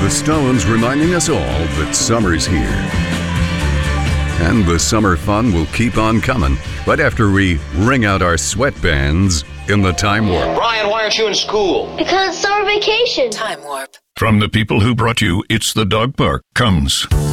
The Stones reminding us all that summer's here. And the summer fun will keep on coming right after we wring out our sweatbands in the Time Warp. Brian, why aren't you in school? Because it's summer vacation. Time Warp. From the people who brought you It's the Dog Park comes